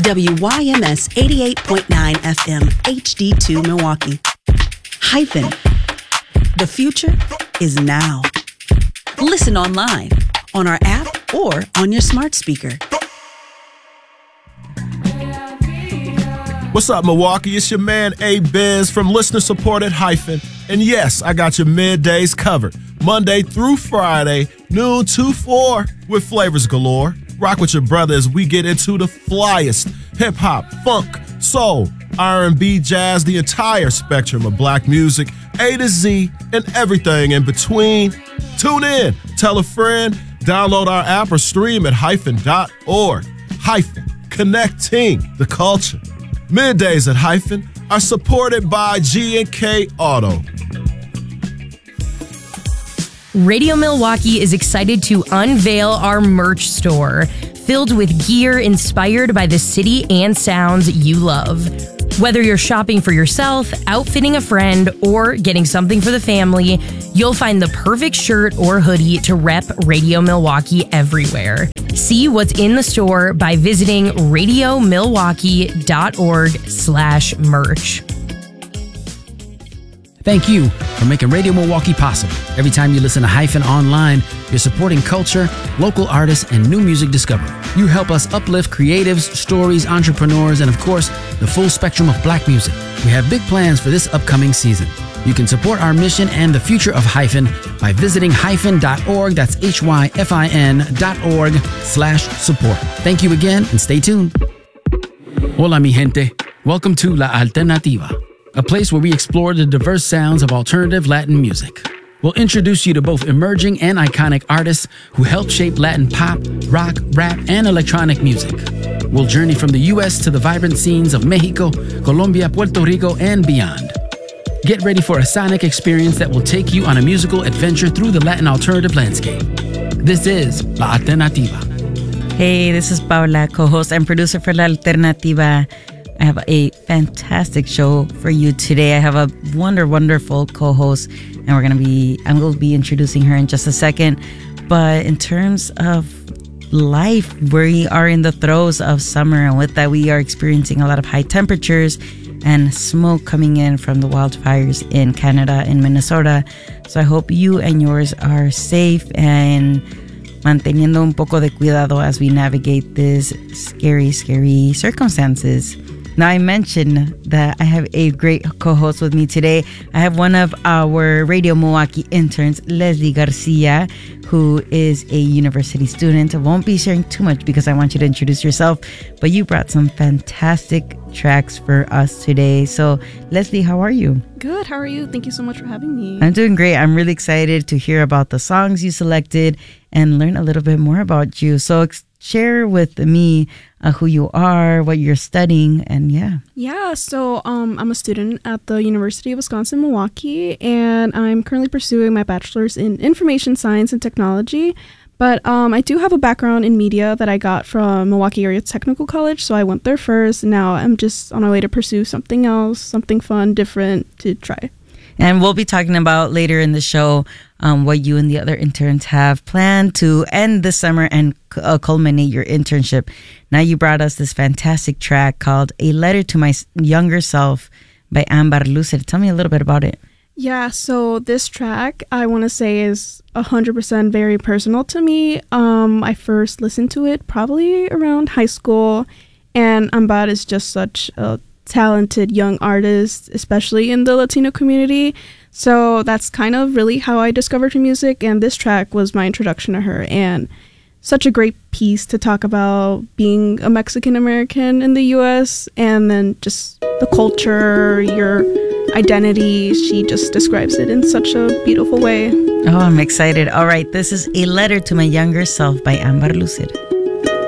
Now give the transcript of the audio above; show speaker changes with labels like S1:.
S1: WYMS 88.9 FM HD2 Milwaukee. Hyphen. The future is now. Listen online, on our app, or on your smart speaker.
S2: What's up, Milwaukee? It's your man, A-Biz from listener-supported Hyphen. And yes, I got your middays covered. Monday through Friday, noon to 4, with flavors galore. Rock with your brother as we get into the flyest hip-hop, funk, soul, R&B, jazz, the entire spectrum of black music, A to Z, and everything in between. Tune in, tell a friend, download our app or stream at hyphen.org. Hyphen, connecting the culture. Middays at Hyphen are supported by G&K Auto.
S3: Radio Milwaukee is excited to unveil our merch store, filled with gear inspired by the city and sounds you love. Whether you're shopping for yourself, outfitting a friend, or getting something for the family, you'll find the perfect shirt or hoodie to rep Radio Milwaukee everywhere. See what's in the store by visiting radiomilwaukee.org/merch.
S4: Thank you for making Radio Milwaukee possible. Every time you listen to Hyphen online, you're supporting culture, local artists, and new music discovery. You help us uplift creatives, stories, entrepreneurs, and of course, the full spectrum of black music. We have big plans for this upcoming season. You can support our mission and the future of Hyphen by visiting hyphen.org. That's hyphin.org/support. Thank you again and stay tuned. Hola, mi gente. Welcome to La Alternativa, a place where we explore the diverse sounds of alternative Latin music. We'll introduce you to both emerging and iconic artists who helped shape Latin pop, rock, rap, and electronic music. We'll journey from the U.S. to the vibrant scenes of Mexico, Colombia, Puerto Rico, and beyond. Get ready for a sonic experience that will take you on a musical adventure through the Latin alternative landscape. This is La Alternativa.
S5: Hey, this is Paula, co-host and producer for La Alternativa. I have a fantastic show for you today. I have a wonderful co-host, and I will be introducing her in just a second. But in terms of life, we are in the throes of summer, and with that, we are experiencing a lot of high temperatures and smoke coming in from the wildfires in Canada and Minnesota. So I hope you and yours are safe and manteniendo un poco de cuidado as we navigate these scary circumstances. Now, I mentioned that I have a great co-host with me today. I have one of our Radio Milwaukee interns, Leslie Garcia, who is a university student. I won't be sharing too much because I want you to introduce yourself, but you brought some fantastic tracks for us today. So, Leslie, how are you?
S6: Good. How are you? Thank you so much for having me.
S5: I'm doing great. I'm really excited to hear about the songs you selected and learn a little bit more about you. So, share with me who you are, what you're studying, and
S6: so I'm a student at the University of Wisconsin-Milwaukee, and I'm currently pursuing my bachelor's in information science and technology. But I do have a background in media that I got from Milwaukee Area Technical College, so I went there first. Now I'm just on my way to pursue something else, something fun, different to try.
S5: And we'll be talking about later in the show what you and the other interns have planned to end this summer and culminate your internship. Now, you brought us this fantastic track called A Letter to My Younger Self by Amber Lucid. Tell me a little bit about it.
S6: Yeah, so this track, I want to say, is 100% very personal to me. I first listened to it probably around high school, and Amber is just such a talented young artist, especially in the Latino community. So that's kind of really how I discovered her music, and this track was my introduction to her, and such a great piece to talk about being a Mexican American in the US, and then just the culture, your identity. She just describes it in such a beautiful way.
S5: Oh, I'm excited. All right, this is A Letter to My Younger Self by Amber Lucid.